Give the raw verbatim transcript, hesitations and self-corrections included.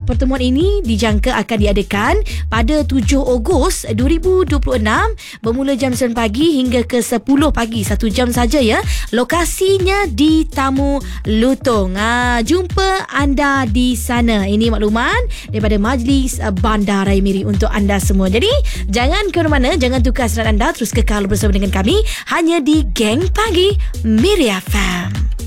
pertemuan ini dijangka akan diadakan pada tujuh Ogos dua ribu dua puluh enam bermula jam sembilan pagi hingga ke sepuluh pagi, satu jam saja ya. Lokasinya di Tamu Lutong. Ha, jumpa anda di sana. Ini makluman daripada Majlis Bandar Raya Miri untuk anda semua. Jadi jangan ke mana-mana, jangan tukar serat anda, terus kekal bersama dengan kami hanya di Geng Pagi Miri F M.